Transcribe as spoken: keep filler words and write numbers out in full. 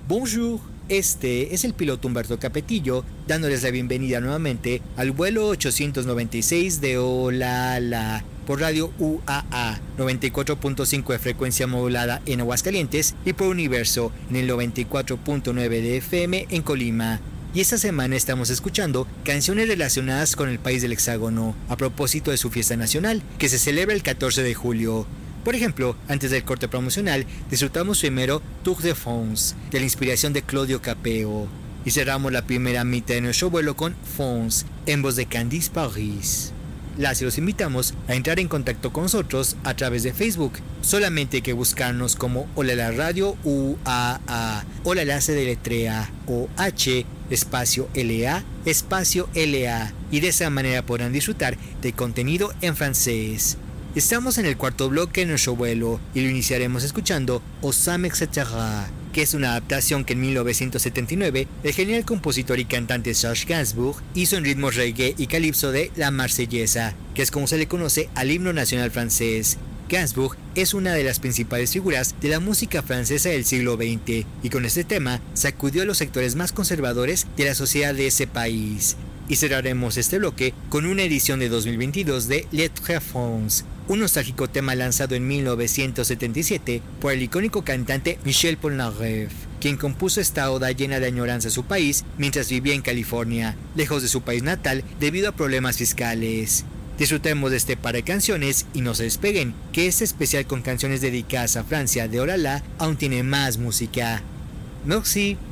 Bonjour, este es el piloto Humberto Capetillo, dándoles la bienvenida nuevamente al vuelo ochocientos noventa y seis de Hola La, por radio U A A noventa y cuatro punto cinco de frecuencia modulada en Aguascalientes y por Universo en el noventa y cuatro punto nueve de F M en Colima. Y esta semana estamos escuchando canciones relacionadas con el país del Hexágono, a propósito de su fiesta nacional, que se celebra el catorce de julio. Por ejemplo, antes del corte promocional, disfrutamos primero Tour de France, de la inspiración de Claudio Capeo. Y cerramos la primera mitad de nuestro vuelo con France, en voz de Candice Paris. Las y los invitamos a entrar en contacto con nosotros a través de Facebook. Solamente hay que buscarnos como Hola La Radio U A A. Hola La se deletrea O H espacio L A espacio L A. Y de esa manera podrán disfrutar de contenido en francés. Estamos en el cuarto bloque de nuestro vuelo y lo iniciaremos escuchando Osam etcétera, que es una adaptación que en mil novecientos setenta y nueve el genial compositor y cantante Serge Gainsbourg hizo en ritmos reggae y calipso de La Marsellesa, que es como se le conoce al himno nacional francés. Gainsbourg es una de las principales figuras de la música francesa del siglo veinte y con este tema sacudió a los sectores más conservadores de la sociedad de ese país. Y cerraremos este bloque con una edición de dos mil veintidós de Les Trois France, un nostálgico tema lanzado en mil novecientos setenta y siete por el icónico cantante Michel Polnareff, quien compuso esta oda llena de añoranza a su país mientras vivía en California, lejos de su país natal debido a problemas fiscales. Disfrutemos de este par de canciones y no se despeguen, que este especial con canciones dedicadas a Francia de Hola La aún tiene más música. Merci.